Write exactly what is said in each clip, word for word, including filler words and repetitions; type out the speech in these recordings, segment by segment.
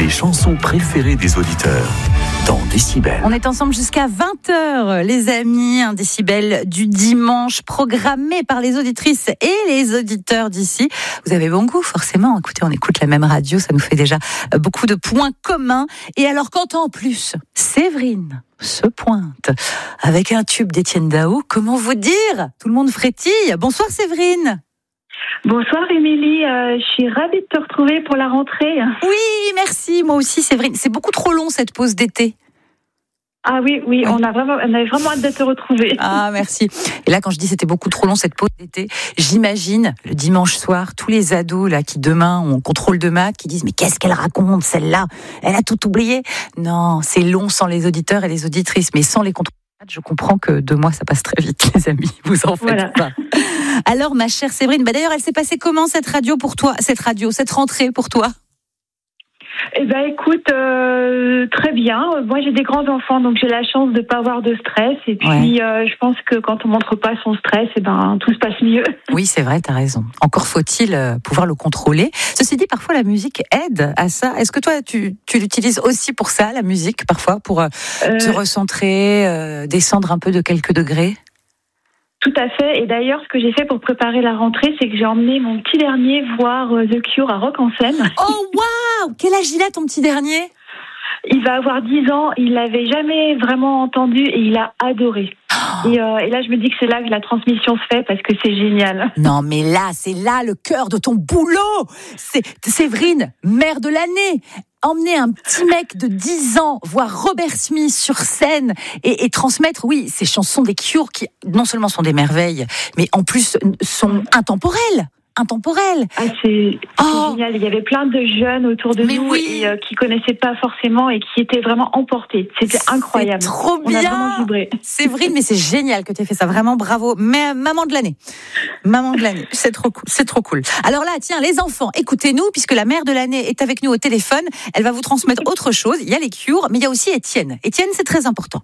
les chansons préférées des auditeurs dans Décibel. On est ensemble jusqu'à vingt heures, les amis. Un Décibel du dimanche programmé par les auditrices et les auditeurs d'ici. Vous avez bon goût, forcément. Écoutez, on écoute la même radio, ça nous fait déjà beaucoup de points communs. Et alors, quand en plus, Séverine se pointe avec un tube d'Étienne Dao, comment vous dire ? Tout le monde frétille. Bonsoir Séverine. Bonsoir Émilie, euh, je suis ravie de te retrouver pour la rentrée. Oui, merci, moi aussi Séverine. C'est beaucoup trop long cette pause d'été. Ah oui, oui, on a vraiment, on avait vraiment hâte de te retrouver. Ah, merci. Et là, quand je dis c'était beaucoup trop long cette pause d'été, j'imagine le dimanche soir, tous les ados là qui demain ont contrôle de maths, qui disent mais qu'est-ce qu'elle raconte celle-là ? Elle a tout oublié. Non, c'est long sans les auditeurs et les auditrices, mais sans les contrôles de maths, je comprends que deux mois ça passe très vite, les amis. Vous en faites voilà. pas. Alors, ma chère Séverine, bah d'ailleurs, elle s'est passée comment cette radio pour toi, cette radio, cette rentrée pour toi ? Eh ben, écoute, euh, très bien. Moi, j'ai des grands enfants, donc j'ai la chance de pas avoir de stress. Et puis, ouais. euh, je pense que quand on montre pas son stress, eh ben, tout se passe mieux. Oui, c'est vrai, t'as raison. Encore faut-il pouvoir le contrôler. Ceci dit, parfois la musique aide à ça. Est-ce que toi, tu, tu l'utilises aussi pour ça, la musique, parfois, pour euh, te recentrer, euh, descendre un peu de quelques degrés ? Tout à fait. Et d'ailleurs, ce que j'ai fait pour préparer la rentrée, c'est que j'ai emmené mon petit dernier voir The Cure à Rock en Seine. Oh, waouh ! Quel âge il a, ton petit dernier ? Il va avoir dix ans. Il l'avait jamais vraiment entendu et il a adoré. Oh. Et, euh, et là, je me dis que c'est là que la transmission se fait parce que c'est génial. Non, mais là, c'est là le cœur de ton boulot. C'est Séverine, mère de l'année. Emmener un petit mec de dix ans voir Robert Smith sur scène et, et transmettre, oui, ces chansons des Cure qui non seulement sont des merveilles, mais en plus sont intemporelles. Intemporel. Ah, c'est, c'est oh. génial. Il y avait plein de jeunes autour de mais nous oui. et euh, qui connaissaient pas forcément et qui étaient vraiment emportés. C'était incroyable. C'est trop bien. On a vraiment vibré. C'est vrai, mais c'est génial que tu aies fait ça. Vraiment, bravo. Mais, maman de l'année. Maman de l'année. C'est trop cool. C'est trop cool. Alors là, tiens, les enfants, écoutez-nous, puisque la mère de l'année est avec nous au téléphone. Elle va vous transmettre autre chose. Il y a les Cure, mais il y a aussi Étienne. Étienne, c'est très important.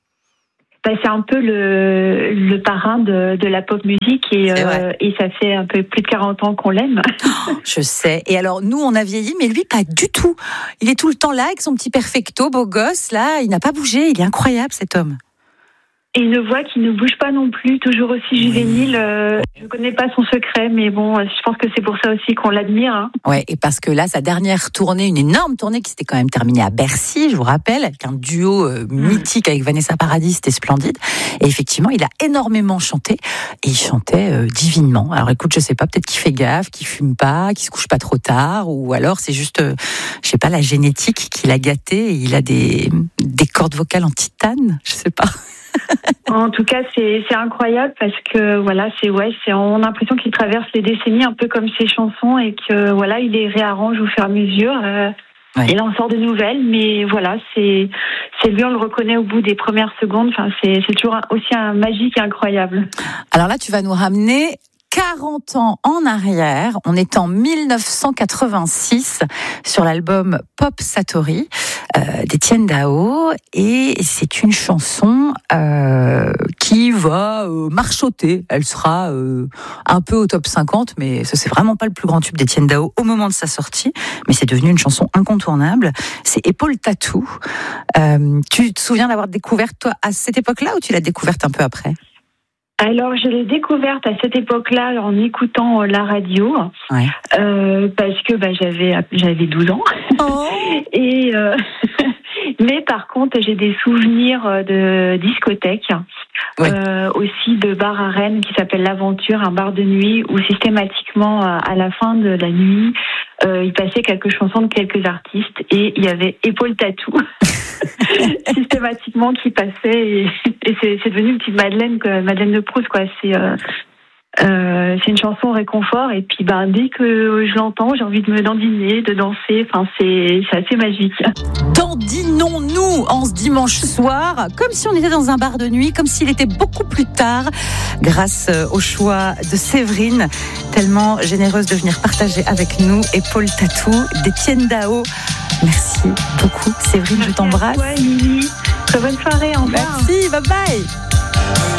Ben, c'est un peu le, le parrain de, de la pop musique et, euh, et ça fait un peu plus de quarante ans qu'on l'aime. Oh, je sais. Et alors, nous, on a vieilli, mais lui, pas du tout. Il est tout le temps là avec son petit perfecto, beau gosse, là. Il n'a pas bougé. Il est incroyable, cet homme. Et une voix qui ne bouge pas non plus, toujours aussi juvénile. Euh, je ne connais pas son secret, mais bon, je pense que c'est pour ça aussi qu'on l'admire. Hein. Ouais, et parce que là, sa dernière tournée, une énorme tournée qui s'était quand même terminée à Bercy, je vous rappelle, avec un duo euh, mythique avec Vanessa Paradis, c'était splendide. Et effectivement, il a énormément chanté, et il chantait euh, divinement. Alors écoute, je sais pas, peut-être qu'il fait gaffe, qu'il fume pas, qu'il se couche pas trop tard, ou alors c'est juste, euh, je sais pas, la génétique qui l'a gâté, et il a des, des cordes vocales en titane, je sais pas. En tout cas, c'est c'est incroyable parce que voilà, c'est ouais, c'est on a l'impression qu'il traverse les décennies un peu comme ses chansons et que voilà, il les réarrange au fur et à mesure. Euh, ouais. Il en sort de nouvelles, mais voilà, c'est c'est lui, on le reconnaît au bout des premières secondes. Enfin, c'est c'est toujours aussi un magique et incroyable. Alors là, tu vas nous ramener quarante ans en arrière, on est en dix-neuf cent quatre-vingt-six sur l'album Pop Satori euh, d'Étienne Dao, et c'est une chanson euh, qui va euh, marchoter. Elle sera euh, un peu au top cinquante, mais ce c'est vraiment pas le plus grand tube d'Étienne Dao au moment de sa sortie, mais c'est devenu une chanson incontournable. C'est Épaule Tatou. Euh, tu te souviens d'avoir découvert toi à cette époque-là ou tu l'as découverte un peu après ? Alors, je l'ai découverte à cette époque-là en écoutant la radio, ouais. euh, parce que bah, j'avais j'avais douze ans. Oh. Et euh, mais par contre, j'ai des souvenirs de discothèque, ouais. euh, aussi de bar à Rennes qui s'appelle l'Aventure, un bar de nuit où systématiquement à la fin de la nuit, euh, il passait quelques chansons de quelques artistes et il y avait Épaule Tatou. systématiquement qui passait et, et c'est, c'est devenu une petite Madeleine, quoi, Madeleine de Proust, quoi. C'est euh, euh, c'est une chanson réconfort et puis ben dès que je l'entends, j'ai envie de me dandiner, de danser. Enfin, c'est c'est assez magique. Dandinons-nous en ce dimanche soir, comme si on était dans un bar de nuit, comme s'il était beaucoup plus tard, grâce au choix de Séverine, tellement généreuse de venir partager avec nous Épaule Tatou d'Étienne Dao. Merci beaucoup, Séverine, merci, je t'embrasse. Merci à toi, Émilie. Très bonne soirée, au revoir. Merci, bye bye.